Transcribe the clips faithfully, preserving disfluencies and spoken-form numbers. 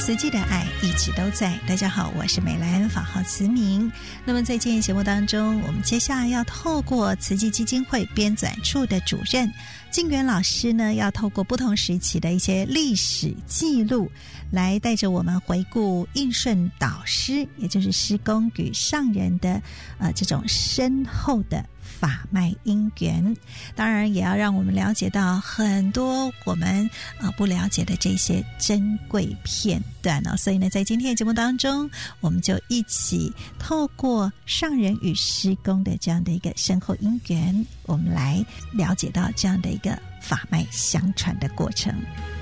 慈济的爱一直都在。大家好，我是美兰，法号慈明。那么在今天节目当中，我们接下来要透过慈济基金会编纂处的主任静源老师呢，要透过不同时期的一些历史记录，来带着我们回顾应顺导师，也就是师公与上人的呃这种深厚的法脉因缘，当然也要让我们了解到很多我们呃不了解的这些珍贵片段哦。所以呢，在今天的节目当中，我们就一起透过上人与师公的这样的一个深厚因缘，我们来了解到这样的一个法脉相传的过程。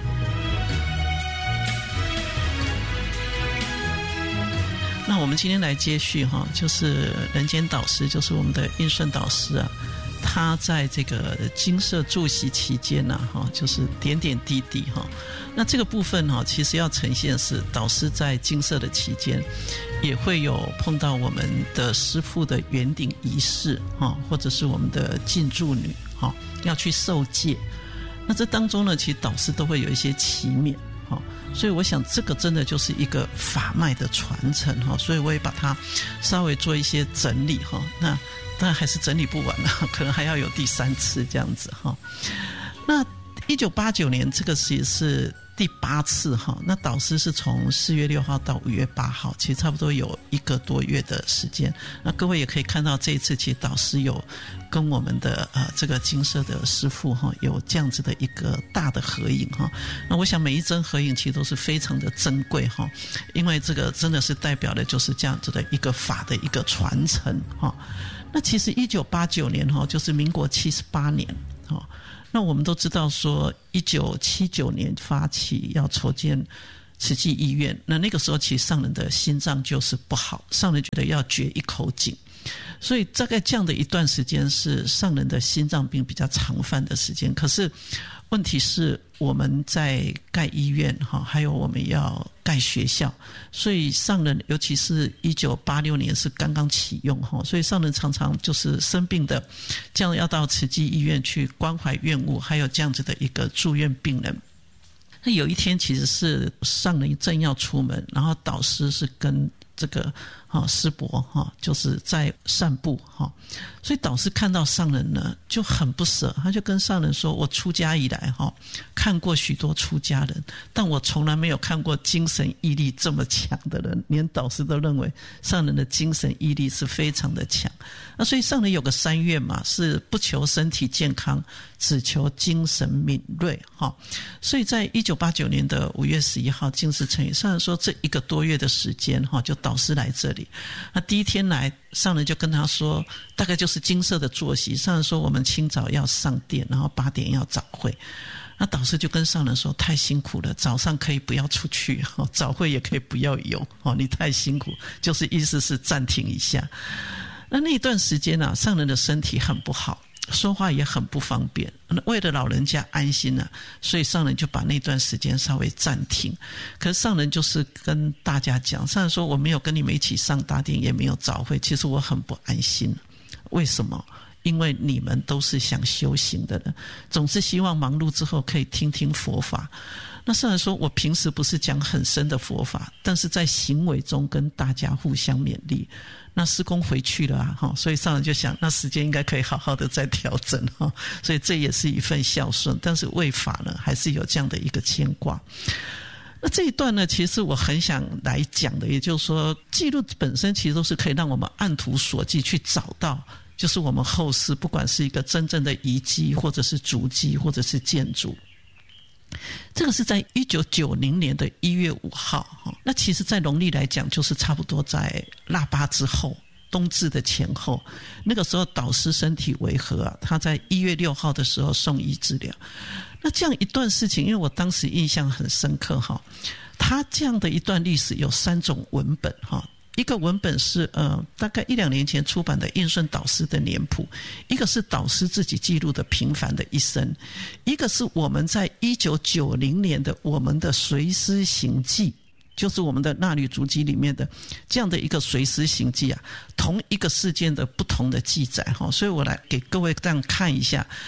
那我们今天来接续哈，就是人间导师，就是我们的应顺导师啊，他在这个精舍住习期间呐，哈，就是点点滴滴哈。那这个部分哈，其实要呈现是导师在精舍的期间，也会有碰到我们的师父的圆顶仪式哈，或者是我们的进驻女哈，要去受戒。那这当中呢，其实导师都会有一些祈勉哈。所以我想这个真的就是一个法脉的传承哈，所以我也把它稍微做一些整理哈。那当然还是整理不完了，可能还要有第三次这样子哈。那一九八九年这个其实是第八次哈，那导师是从四月六号到五月八号，其实差不多有一个多月的时间。那各位也可以看到这一次其实导师有跟我们的呃这个精舍的师父哈有这样子的一个大的合影哈。那我想每一张合影其实都是非常的珍贵哈，因为这个真的是代表的就是这样子的一个法的一个传承哈。那其实一九八九年哈就是民国七十八年哈。那我们都知道说一九七九年发起要筹建慈济医院，那那个时候其实上人的心脏就是不好，上人觉得要掘一口井，所以大概这样的一段时间是上人的心脏病比较常犯的时间。可是问题是我们在盖医院哈，还有我们要盖学校，所以上人尤其是一九八六年是刚刚启用哈，所以上人常常就是生病的，这样要到慈济医院去关怀院务，还有这样子的一个住院病人。那有一天其实是上人正要出门，然后导师是跟这个哈师伯哈就是在散步哈，所以导师看到上人呢就很不舍，他就跟上人说：“我出家以来哈，看过许多出家人，但我从来没有看过精神毅力这么强的人。”连导师都认为上人的精神毅力是非常的强。那所以上人有个三愿嘛，是不求身体健康，只求精神敏锐哈。所以在一九八九年的五月十一号净世成语，上人说这一个多月的时间哈，就导师来这里。那第一天来，上人就跟他说，大概就是精舍的作息。上人说我们清早要上殿，然后八点要早会。那导师就跟上人说，太辛苦了，早上可以不要出去，早会也可以不要有，你太辛苦，就是意思是暂停一下。那那段时间啊，上人的身体很不好，说话也很不方便，为了老人家安心啊，所以上人就把那段时间稍微暂停。可是上人就是跟大家讲，上人说我没有跟你们一起上大殿，也没有早会，其实我很不安心。为什么？因为你们都是想修行的人，总是希望忙碌之后可以听听佛法。那上人说我平时不是讲很深的佛法，但是在行为中跟大家互相勉励。那师公回去了啊，所以上人就想那时间应该可以好好的再调整，所以这也是一份孝顺，但是为法呢还是有这样的一个牵挂。那这一段呢，其实我很想来讲的，也就是说记录本身其实都是可以让我们按图索骥去找到，就是我们后世不管是一个真正的遗迹，或者是足迹，或者是建筑。这个是在一九九零年的一月五号，那其实在农历来讲就是差不多在腊八之后，冬至的前后。那个时候导师身体违和啊，他在一月六号的时候送医治疗。那这样一段事情，因为我当时印象很深刻哈，他这样的一段历史有三种文本哈。一个文本是呃，大概一两年前出版的应顺导师的年谱，一个是导师自己记录的平凡的一生，一个是我们在一九九零年的我们的随师行记，就是我们的纳履足迹里面的这样的一个随师行记啊，同一个事件的不同的记载哈，所以我来给各位这样看一下。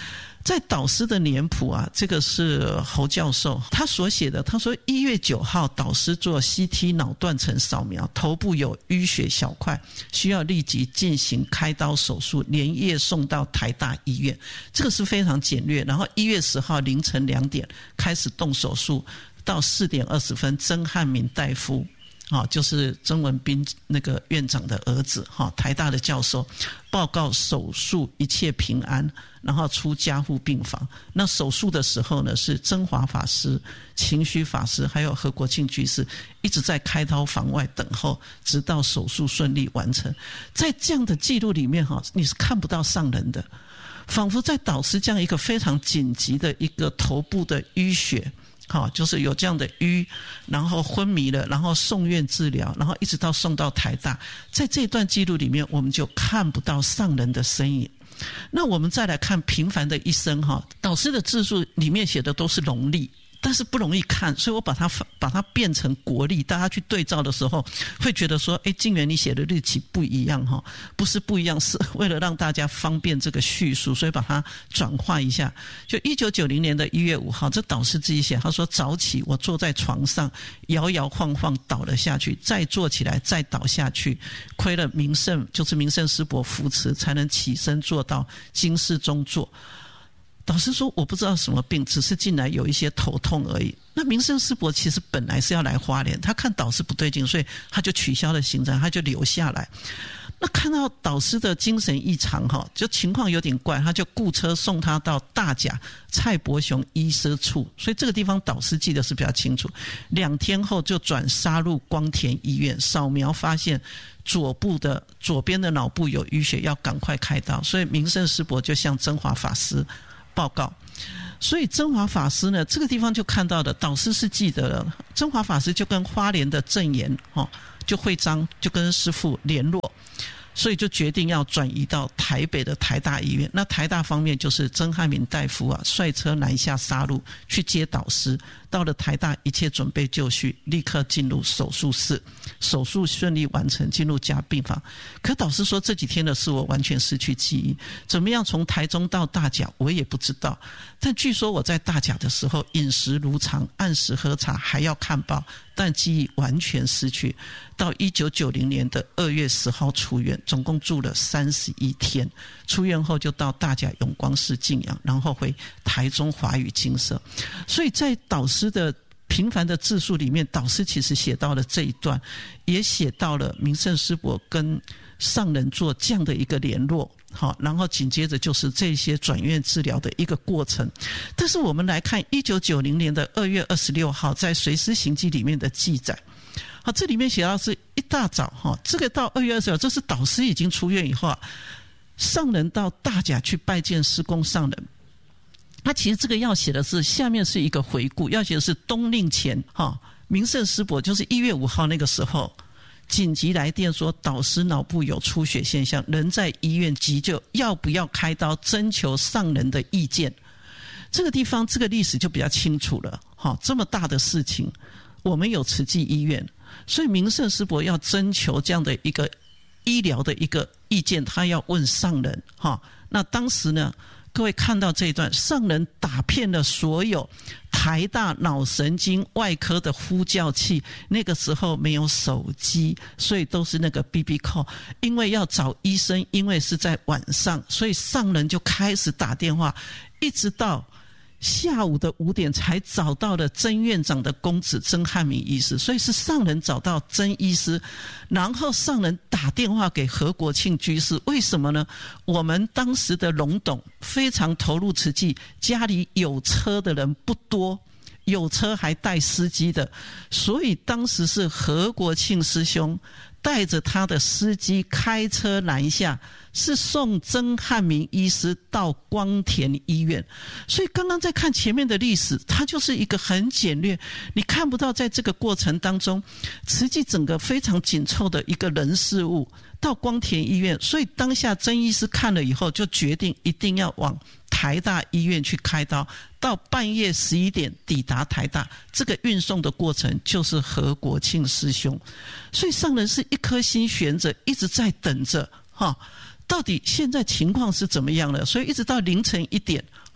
在导师的年谱啊，这个是侯教授他所写的，他说一月九号导师做 C T 脑断层扫描，头部有淤血小块，需要立即进行开刀手术，连夜送到台大医院，这个是非常简略。然后一月十号凌晨两点开始动手术，到四点二十分曾汉明大夫啊，就是曾文彬那个院长的儿子哈，台大的教授报告手术一切平安，然后出加护病房。那手术的时候呢，是曾华法师、情绪法师还有何国庆居士一直在开刀房外等候，直到手术顺利完成。在这样的记录里面哈，你是看不到上人的，仿佛在导师这样一个非常紧急的一个头部的淤血。好，就是有这样的淤，然后昏迷了，然后送院治疗，然后一直到送到台大，在这段记录里面，我们就看不到上人的身影。那我们再来看平凡的一生哈，导师的自述里面写的都是农历，但是不容易看，所以我把它把它变成国历，大家去对照的时候会觉得说，哎，静远你写的日期不一样哈，不是不一样，是为了让大家方便这个叙述，所以把它转换一下。就一九九零年的一月五号，这导师自己写，他说早起我坐在床上摇摇晃晃倒了下去，再坐起来再倒下去，亏了明圣就是明圣师伯扶持，才能起身坐到经室中坐。导师说我不知道什么病，只是进来有一些头痛而已。那明圣师伯其实本来是要来花莲，他看导师不对劲，所以他就取消了行程，他就留下来。那看到导师的精神异常哈，就情况有点怪，他就雇车送他到大甲蔡伯雄医师处，所以这个地方导师记得是比较清楚。两天后就转杀入光田医院，扫描发现左部的左边的脑部有淤血，要赶快开刀，所以明圣师伯就向曾华法师报告。所以曾华法师呢，这个地方就看到的，导师是记得了。曾华法师就跟花莲的正言哦，就会章就跟师父联络，所以就决定要转移到台北的台大医院。那台大方面就是曾汉明大夫啊，率车南下杀戮去接导师。到了台大，一切准备就绪，立刻进入手术室，手术顺利完成，进入加病房。可导师说这几天的事我完全失去记忆，怎么样从台中到大甲我也不知道。但据说我在大甲的时候饮食如常，按时喝茶，还要看报，但记忆完全失去。到一九九零年的二月十号出院，总共住了三十一天。出院后就到大甲永光寺静养，然后回台中华语精舍。所以在导师的平凡的自述里面，导师其实写到了这一段，也写到了明圣师伯跟上人做这样的一个联络。好，然后紧接着就是这些转院治疗的一个过程。但是我们来看一九九零年的二月二十六号在随师行记里面的记载。好，这里面写到是一大早哈，这个到二月二十六，这是导师已经出院以后啊，上人到大甲去拜见师公上人。他其实这个要写的是下面是一个回顾，要写的是冬令前哈，明圣师伯就是一月五号那个时候紧急来电说导师脑部有出血现象，人在医院急救，要不要开刀，征求上人的意见。这个地方这个历史就比较清楚了哈，这么大的事情，我们有慈济医院，所以明圣师伯要征求这样的一个医疗的一个意见，他要问上人哈。那当时呢，各位看到这一段，上人打遍了所有台大脑神经外科的呼叫器，那个时候没有手机，所以都是那个 B B call， 因为要找医生，因为是在晚上，所以上人就开始打电话，一直到下午的五点才找到了曾院长的公子曾汉明医师，所以是上人找到曾医师，然后上人打电话给何国庆居士。为什么呢？我们当时的龙董非常投入慈济，家里有车的人不多，有车还带司机的，所以当时是何国庆师兄带着他的司机开车南下，是送曾汉明医师到光田医院。所以刚刚在看前面的历史，它就是一个很简略，你看不到在这个过程当中慈济整个非常紧凑的一个人事物到光田医院。所以当下曾医师看了以后就决定一定要往台大医院去开刀，到半夜十一点抵达台大，这个运送的过程就是何国庆师兄。所以上人是一颗心悬着，一直在等着哈，到底现在情况是怎么样了？所以一直到凌晨一点，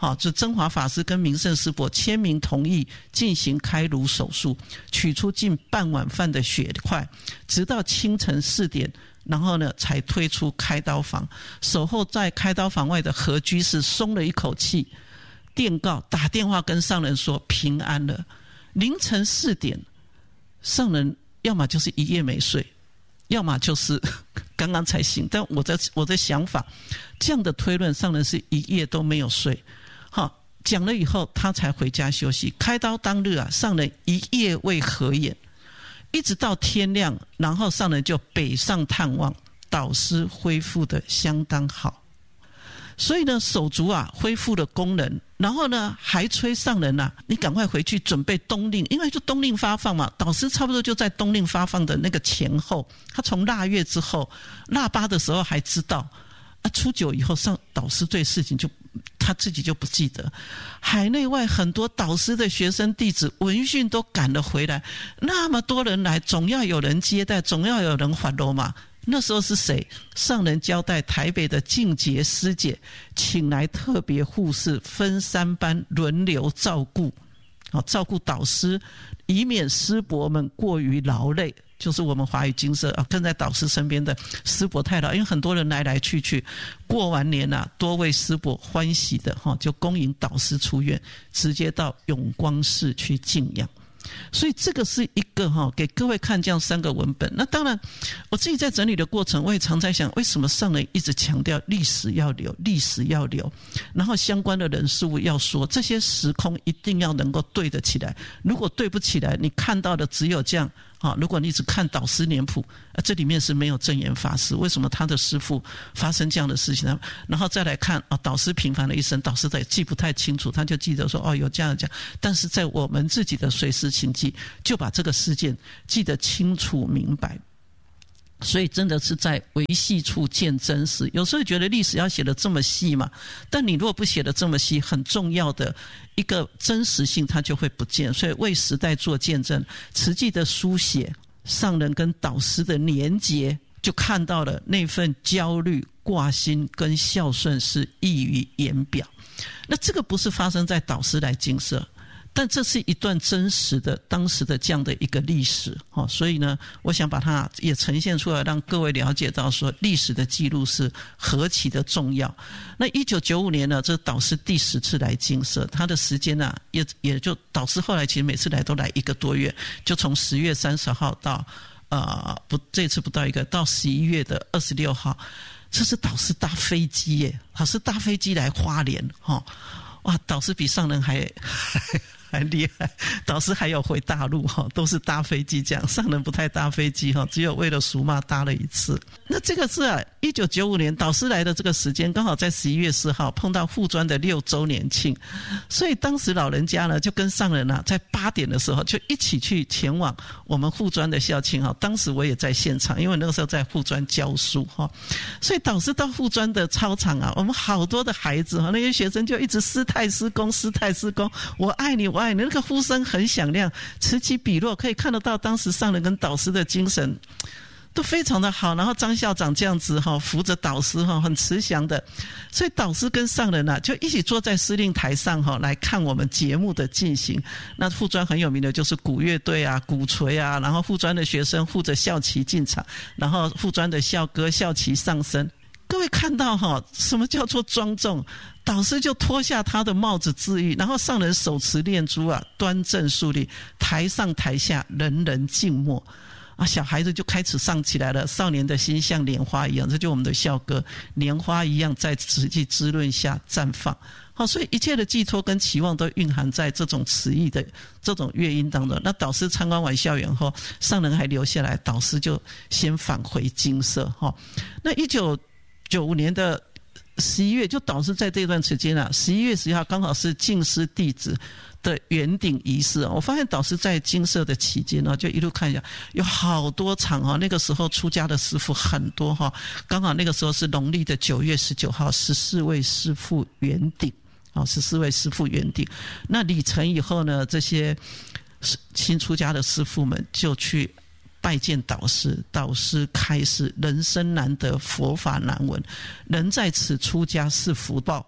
好，这真华法师跟明胜师伯签名同意进行开颅手术，取出近半碗饭的血块，直到清晨四点，然后呢才推出开刀房。守候在开刀房外的何居士松了一口气，电告打电话跟上人说平安了。凌晨四点，上人要么就是一夜没睡，要么就是刚刚才醒。但我的我的想法，这样的推论，上人是一夜都没有睡。好，讲了以后，他才回家休息。开刀当日啊，上人一夜未合眼，一直到天亮，然后上人就北上探望，导师恢复的相当好。所以呢，手足啊恢复了功能，然后呢还催上人啊，你赶快回去准备冬令，因为就冬令发放嘛，导师差不多就在冬令发放的那个前后，他从腊月之后，腊八的时候还知道，啊初九以后上导师对事情就他自己就不记得。海内外很多导师的学生弟子闻讯都赶了回来，那么多人来，总要有人接待，总要有人还楼嘛。那时候是谁？上人交代台北的静洁师姐请来特别护士，分三班轮流照顾，照顾导师，以免师伯们过于劳累。就是我们华语精舍跟在导师身边的师伯太劳，因为很多人来来去去，过完年啊，多位师伯欢喜的就恭迎导师出院，直接到永光寺去静养。所以这个是一个哈，给各位看这样三个文本。那当然我自己在整理的过程，我也常在想，为什么上人一直强调历史要留，历史要留，然后相关的人事物要说，这些时空一定要能够对得起来。如果对不起来，你看到的只有这样。好，如果你只看导师年谱，这里面是没有证严法师，为什么他的师父发生这样的事情呢？然后再来看啊，导师平凡的一生，导师也记不太清楚，他就记得说哦有这样这样，但是在我们自己的随时请记，就把这个事件记得清楚明白。所以真的是在维系处见真实。有时候觉得历史要写得这么细嘛，但你如果不写得这么细，很重要的一个真实性它就会不见。所以为时代做见证，慈济的书写上人跟导师的连结，就看到了那份焦虑、挂心跟孝顺是溢于言表。那这个不是发生在导师来精舍，但这是一段真实的当时的这样的一个历史，所以呢我想把它也呈现出来，让各位了解到说历史的记录是何其的重要。那一九九五年呢，这导师第十次来精舍，他的时间呢也也就导师后来其实每次来都来一个多月，就从十月三十号到呃不这次不到一个到十一月的二十六号，这是导师搭飞机耶，导师搭飞机来花莲哈，哇，导师比上人还还还厉害，导师还有回大陆哈，都是搭飞机这样，上人不太搭飞机哈，只有为了赎骂搭了一次。那这个是啊，一九九五年导师来的这个时间，刚好在十一月四号碰到护专的六周年庆，所以当时老人家呢就跟上人啊，在八点的时候就一起去前往我们护专的校庆哈。当时我也在现场，因为那个时候在护专教书哈，所以导师到护专的操场啊，我们好多的孩子哈，那些学生就一直师太师公，师太师公，我爱你，我爱你，那个呼声很响亮，此起彼落，可以看得到当时上人跟导师的精神都非常的好。然后张校长这样子哈扶着导师哈，很慈祥的，所以导师跟上人啊就一起坐在司令台上哈来看我们节目的进行。那护专很有名的就是鼓乐队啊、鼓槌啊，然后护专的学生护着校旗进场，然后护专的校歌、校旗上升。各位看到哈，什么叫做庄重？导师就脱下他的帽子致意，然后上人手持念珠啊，端正肃立，台上台下人人静默啊，小孩子就开始上起来了。少年的心像莲花一样，这就是我们的校歌，莲花一样在慈济滋润下绽放。好，所以一切的寄托跟期望都蕴含在这种词意的这种乐音当中。那导师参观完校园后，上人还留下来，导师就先返回精舍哈。那一九九五年的十一月，就导师在这段时间啊，十一月十一号刚好是敬师弟子的圆顶仪式。我发现导师在精舍的期间呢，就一路看一下，有好多场哈，那个时候出家的师父很多哈，刚好那个时候是农历的九月十九号，十四位师父圆顶，啊，十四位师父圆顶。那礼成以后呢，这些新出家的师父们就去拜见导师，导师开示人生难得，佛法难闻，人在此出家是福报，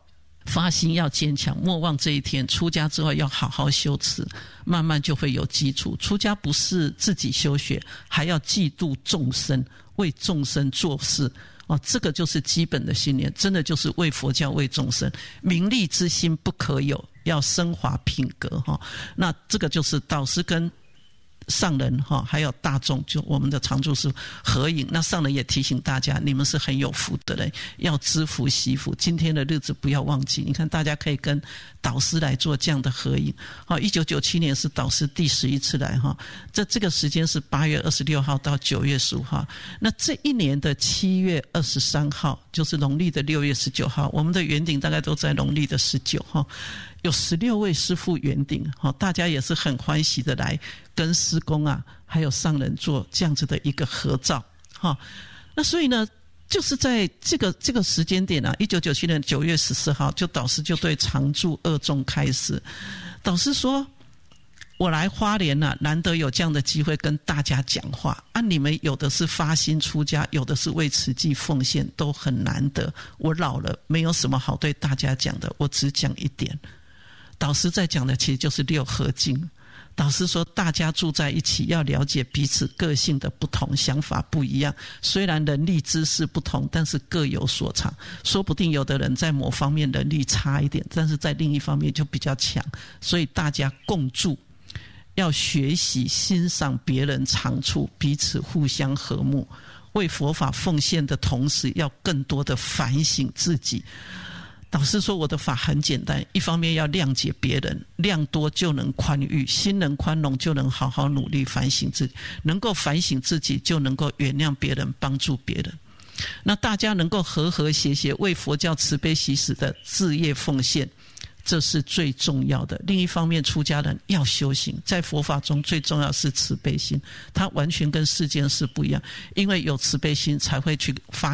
发心要坚强，莫忘这一天。出家之后要好好修持，慢慢就会有基础。出家不是自己修学，还要嫉妒众生，为众生做事。哦，这个就是基本的信念，真的就是为佛教为众生，名利之心不可有，要升华品格哈。那这个就是导师跟上人哈，还有大众，就我们的常住师合影。那上人也提醒大家，你们是很有福的人，要知福惜福，今天的日子不要忘记。你看，大家可以跟导师来做这样的合影。好，一九九七年是导师第十一次来哈，这这个时间是八月二十六号到九月十五号。那这一年的七月二十三号，就是农历的六月十九号，我们的圆顶大概都在农历的十九号。有十六位师父圆顶，大家也是很欢喜的来跟师公啊，还有上人做这样子的一个合照。那所以呢，就是在这个这个时间点啊，一九九七年九月十四号，就导师就对常住二众开示。导师说，我来花莲啊，难得有这样的机会跟大家讲话啊！你们有的是发心出家，有的是为慈济奉献，都很难得。我老了，没有什么好对大家讲的，我只讲一点。导师在讲的其实就是六合敬。导师说，大家住在一起，要了解彼此个性的不同，想法不一样。虽然能力知识不同，但是各有所长。说不定有的人在某方面能力差一点，但是在另一方面就比较强。所以大家共住，要学习欣赏别人长处，彼此互相和睦。为佛法奉献的同时，要更多的反省自己。导师说，我的法很简单，一方面要谅解别人，量多就能宽裕，心能宽容就能好好努力反省自己，能够反省自己就能够原谅别人，帮助别人。那大家能够和和谐谐为佛教慈悲喜舍的志业奉献，这是最重要的。另一方面，出家人要修行，在佛法中最重要是慈悲心，它完全跟世间事不一样，因为有慈悲心才会去发